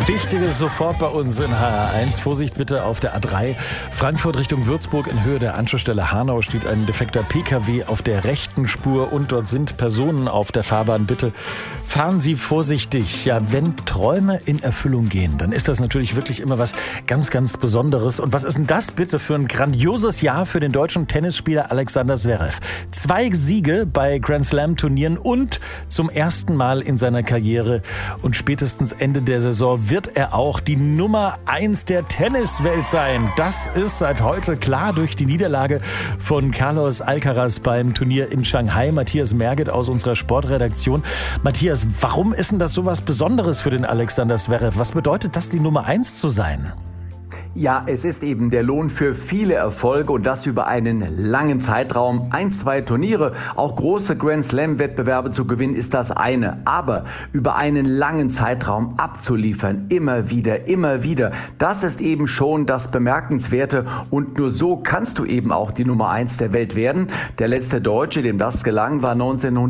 Wichtiges sofort bei uns in HR1. Vorsicht bitte auf der A3. Frankfurt Richtung Würzburg in Höhe der Anschlussstelle Hanau steht ein defekter PKW auf der rechten Spur und dort sind Personen auf der Fahrbahn. Bitte fahren Sie vorsichtig. Ja, wenn Träume in Erfüllung gehen, dann ist das natürlich wirklich immer was ganz, ganz Besonderes. Und was ist denn das bitte für ein grandioses Jahr für den deutschen Tennisspieler Alexander Zverev? 2 Siege bei Grand Slam Turnieren und zum ersten Mal in seiner Karriere und spätestens Ende der Saison wird er auch die Nummer 1 der Tenniswelt sein. Das ist seit heute klar durch die Niederlage von Carlos Alcaraz beim Turnier in Shanghai. Matthias Merget aus unserer Sportredaktion. Matthias, warum ist denn das so was Besonderes für den Alexander Zverev? Was bedeutet das, die Nummer 1 zu sein? Ja, es ist eben der Lohn für viele Erfolge und das über einen langen Zeitraum. 1, 2 Turniere, auch große Grand-Slam-Wettbewerbe zu gewinnen, ist das eine. Aber über einen langen Zeitraum abzuliefern, immer wieder, das ist eben schon das Bemerkenswerte. Und nur so kannst du eben auch die Nummer 1 der Welt werden. Der letzte Deutsche, dem das gelang, war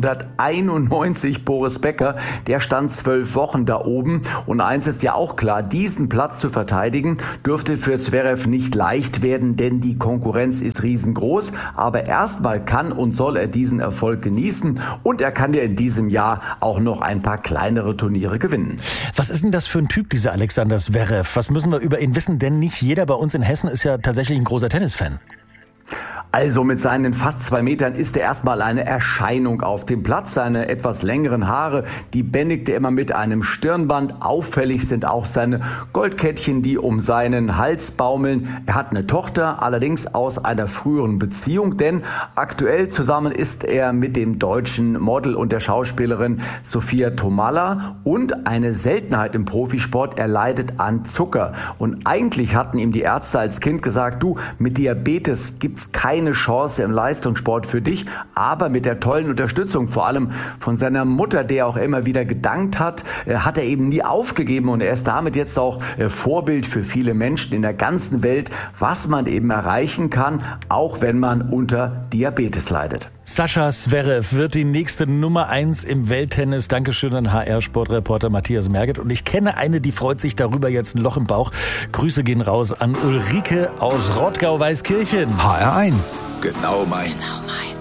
1991 Boris Becker. Der stand 12 Wochen da oben. Und eins ist ja auch klar, diesen Platz zu verteidigen, dürfte für Zverev nicht leicht werden, denn die Konkurrenz ist riesengroß. Aber erstmal kann und soll er diesen Erfolg genießen und er kann ja in diesem Jahr auch noch ein paar kleinere Turniere gewinnen. Was ist denn das für ein Typ, dieser Alexander Zverev? Was müssen wir über ihn wissen? Denn nicht jeder bei uns in Hessen ist ja tatsächlich ein großer Tennisfan. Also mit seinen fast 2 Metern ist er erstmal eine Erscheinung auf dem Platz. Seine etwas längeren Haare, die bändigt er immer mit einem Stirnband. Auffällig sind auch seine Goldkettchen, die um seinen Hals baumeln. Er hat eine Tochter, allerdings aus einer früheren Beziehung, denn aktuell zusammen ist er mit dem deutschen Model und der Schauspielerin Sophia Tomalla. Und eine Seltenheit im Profisport, er leidet an Zucker. Und eigentlich hatten ihm die Ärzte als Kind gesagt, du, mit Diabetes gibt's keine Chance im Leistungssport für dich, aber mit der tollen Unterstützung, vor allem von seiner Mutter, der auch immer wieder gedankt hat, hat er eben nie aufgegeben und er ist damit jetzt auch Vorbild für viele Menschen in der ganzen Welt, was man eben erreichen kann, auch wenn man unter Diabetes leidet. Sascha Zverev wird die nächste Nummer 1 im Welttennis. Dankeschön an HR-Sportreporter Matthias Merget. Und ich kenne eine, die freut sich darüber, jetzt ein Loch im Bauch. Grüße gehen raus an Ulrike aus Rottgau-Weißkirchen. HR1. Genau meins.